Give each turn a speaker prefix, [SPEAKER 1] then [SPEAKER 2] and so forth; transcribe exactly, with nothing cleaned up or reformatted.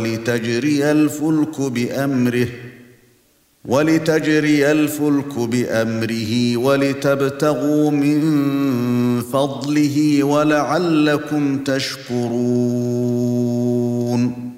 [SPEAKER 1] ولتجري الفلك بأمره ولتجري الفلك بأمره ولتبتغوا من فضله ولعلكم تشكرون